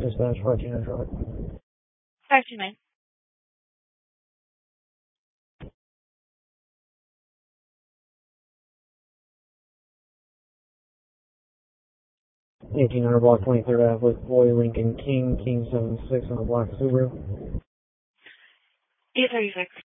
Dispatch 529 Charlotte. 529. $1,800 block 23rd Ave with Boy Lincoln King 76 on the block Subaru. 836.